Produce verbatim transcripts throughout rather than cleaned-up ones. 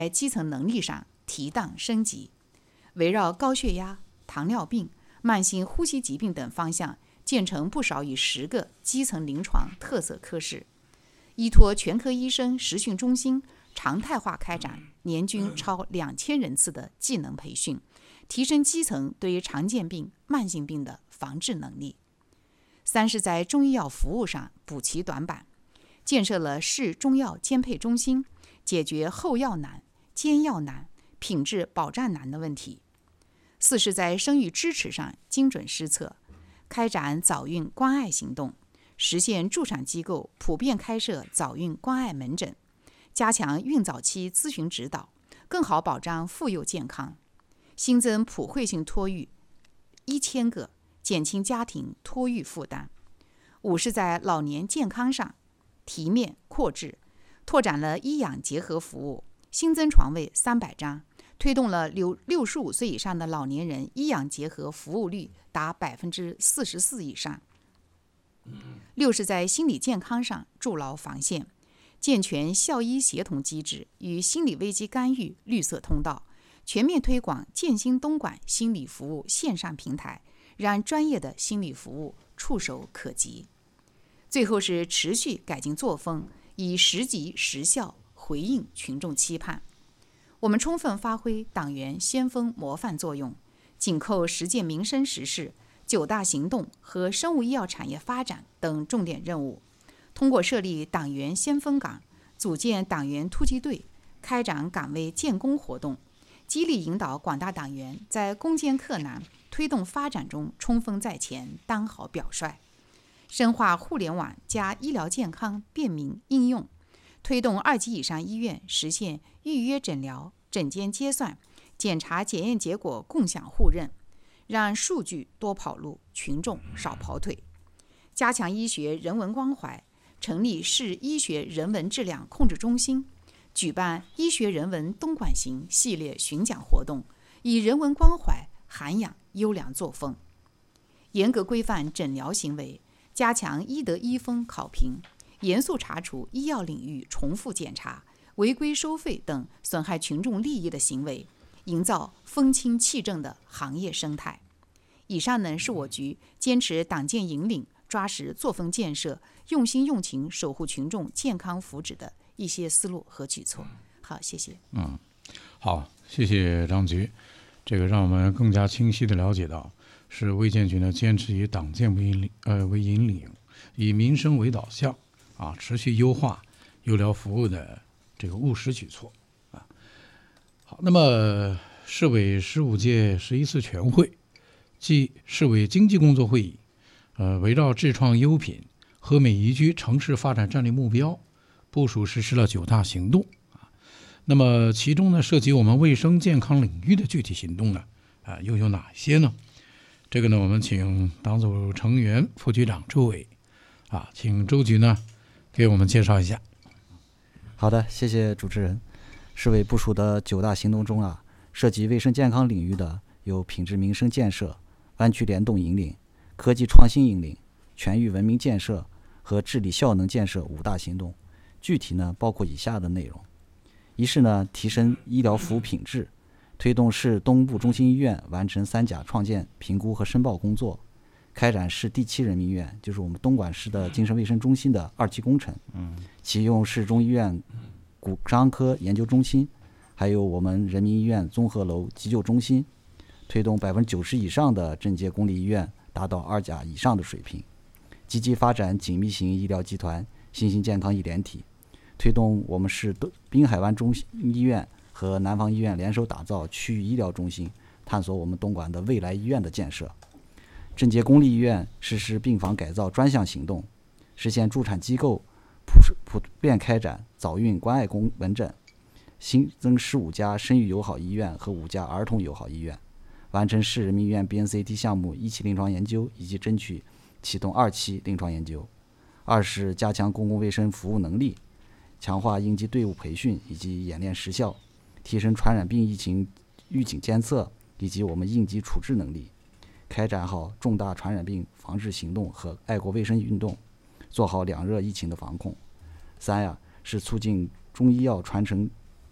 在基层能力上提档升级，围绕高血压、糖尿病、慢性呼吸疾病等方向，建成不少于十个基层临床特色科室，依托全科医生实训中心，常态化开展年均超两千人次的技能培训，提升基层对常见病、慢性病的防治能力。三是在中医药服务上补齐短板，建设了市中药兼配中心，解决后药难、兼药难、品质保障难的问题。四是在生育支持上精准施策，开展早孕关爱行动，实现助产机构普遍开设早孕关爱门诊，加强孕早期咨询指导，更好保障妇幼健康。新增普惠性托育一千个，减轻家庭托育负担。五是在老年健康上提面扩治，拓展了医养结合服务，新增床位三百张，推动了六六十五岁以上的老年人医养结合服务率达百分之四十四以上。六是在心理健康上筑牢防线，健全校医协同机制与心理危机干预绿色通道，全面推广健心东莞心理服务线上平台，让专业的心理服务触手可及。最后是持续改进作风，以实级实效回应群众期盼。我们充分发挥党员先锋模范作用，紧扣实践民生时事、九大行动和生物医药产业发展等重点任务，通过设立党员先锋岗，组建党员突击队，开展岗位建功活动，激励引导广大党员在攻坚克难、推动发展中冲锋在前，当好表率。深化互联网加医疗健康便民应用，推动二级以上医院实现预约诊疗、诊间结算、检查检验结果共享互认，让数据多跑路，群众少跑腿。加强医学人文关怀，成立市医学人文质量控制中心，举办医学人文东莞行系列巡讲活动，以人文关怀涵养优良作风。严格规范诊疗行为，加强医德医风考评，严肃查处医药领域重复检查、违规收费等损害群众利益的行为，营造风清气正的行业生态。以上呢是我局坚持党建引领、抓实作风建设、用心用情守护群众健康福祉的一些思路和举措。好，谢谢。 嗯，好，谢谢张局。这个让我们更加清晰地了解到，是卫健局呢坚持以党建为引领，呃为引领，以民生为导向啊，持续优化医疗服务的这个务实举措啊。好，那么市委十五届十一次全会暨市委经济工作会议，呃，围绕智创优品、和美宜居城市发展战略目标，部署实施了九大行动啊。那么其中呢，涉及我们卫生健康领域的具体行动呢，啊，又有哪些呢？这个呢，我们请党组成员、副局长周伟啊，请周局呢给我们介绍一下。 好的，谢谢主持人。市委部署的九大行动中啊，涉及卫生健康领域的有品质民生建设、湾区联动引领、科技创新引领、全域文明建设和治理效能建设五大行动。具体呢，包括以下的内容：一是呢，提升医疗服务品质，推动市东部中心医院完成三甲创建评估和申报工作，开展市第七人民医院，就是我们东莞市的精神卫生中心的二期工程，嗯，启用市中医院骨伤科研究中心，还有我们人民医院综合楼急救中心，推动百分之九十以上的镇街公立医院达到二甲以上的水平，积极发展紧密型医疗集团、新型健康一连体，推动我们市滨海湾中心医院和南方医院联手打造区域医疗中心，探索我们东莞的未来医院的建设。镇街公立医院实施病房改造专项行动，实现助产机构普普遍开展早孕关爱公门诊，新增十五家生育友好医院和五家儿童友好医院，完成市人民医院 B N C T 项目一期临床研究，以及争取启动二期临床研究。二是加强公共卫生服务能力，强化应急队伍培训以及演练实效，提升传染病疫情预警监测以及我们应急处置能力，开展好重大传染病防治行动和爱国卫生运动，做好两热疫情的防控。三呀，是促进中医药传承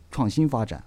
创新发展，